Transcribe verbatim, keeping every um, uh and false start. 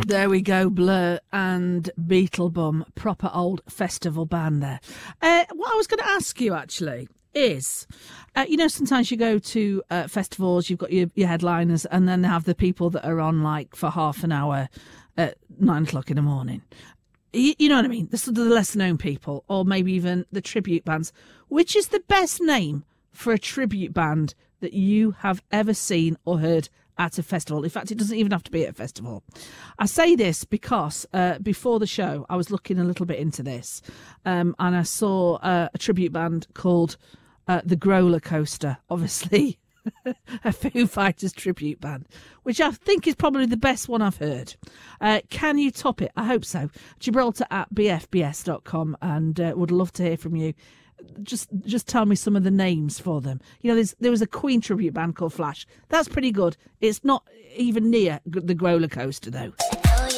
There we go, Blur and Beetlebum, proper old festival band there. Uh, what I was going to ask you, actually, is, uh, you know, sometimes you go to uh, festivals, you've got your, your headliners, and then they have the people that are on, like, for half an hour at nine o'clock in the morning. You, you know what I mean? The, the lesser-known people, or maybe even the tribute bands. Which is the best name for a tribute band that you have ever seen or heard at a festival? In fact, it doesn't even have to be at a festival. I say this because uh, before the show, I was looking a little bit into this, um, and I saw uh, a tribute band called uh, the Growler Coaster, obviously a Foo Fighters tribute band, which I think is probably the best one I've heard. Uh, can you top it? I hope so. Gibraltar at b f b s dot com, and uh, would love to hear from you. Just just tell me some of the names for them. You know, there's, there was a Queen tribute band called Flash. That's pretty good. It's not even near the Growler Coaster, though.